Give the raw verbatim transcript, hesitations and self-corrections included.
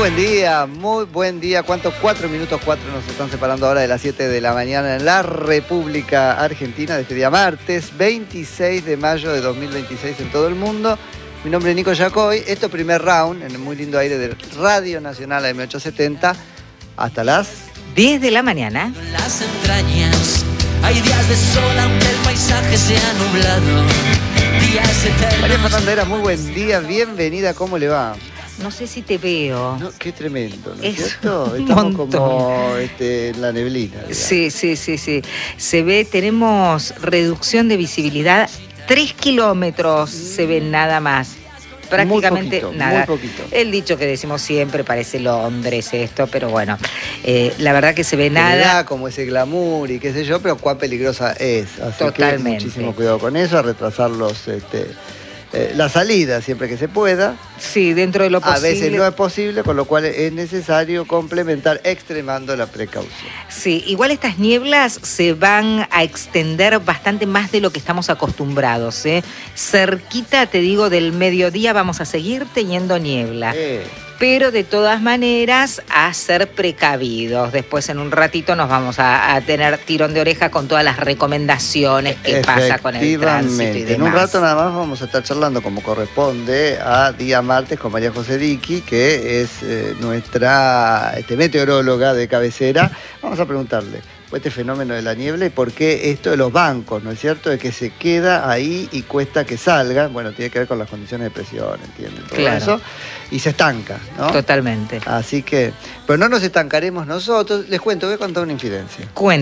buen día, muy buen día. ¿Cuántos? Cuatro minutos, cuatro nos están separando ahora de las siete de la mañana en la República Argentina de este día martes, veintiséis de mayo de dos mil veintiséis en todo el mundo. Mi nombre es Nico Yacoy. Esto es primer round en el muy lindo aire de Radio Nacional A M ochocientos setenta hasta las diez de la mañana. En las entrañas hay días de sol aunque el paisaje sea nublado. Días eternos. María Fernanda, muy buen día, bienvenida, ¿cómo le va? No sé si te veo. No, qué tremendo, ¿no es, Es cierto? un Estamos montón. como este, en la neblina. Digamos. Sí, sí, sí, sí. Se ve, tenemos reducción de visibilidad, tres kilómetros se ven nada más. Prácticamente muy poquito, nada. Muy poquito. El dicho que decimos siempre, parece Londres esto, pero bueno, eh, la verdad que se ve Que le da nada. como ese glamour y qué sé yo, pero cuán peligrosa es. Así Totalmente. que muchísimo cuidado con eso, a retrasar los, este, eh, la salida siempre que se pueda. Sí, dentro de lo posible. A veces no es posible, con lo cual es necesario complementar extremando la precaución. Sí, igual estas nieblas se van a extender bastante más de lo que estamos acostumbrados, ¿eh? Cerquita, te digo, del mediodía vamos a seguir teniendo niebla. Eh, Pero de todas maneras, a ser precavidos. Después en un ratito nos vamos a, a tener tirón de oreja con todas las recomendaciones que pasa con el tránsito y demás. En un rato nada más vamos a estar charlando como corresponde a día martes con María José Diqui, que es eh, nuestra este, meteoróloga de cabecera. Vamos a preguntarle este fenómeno de la niebla y por qué esto de los bancos, ¿no es cierto? De que se queda ahí y cuesta que salga. Bueno, tiene que ver con las condiciones de presión, ¿entienden? Todo Claro. eso. Y se estanca, ¿no? Totalmente. Así que, pero no nos estancaremos nosotros. Les cuento, voy a contar una infidencia. Cuéntame.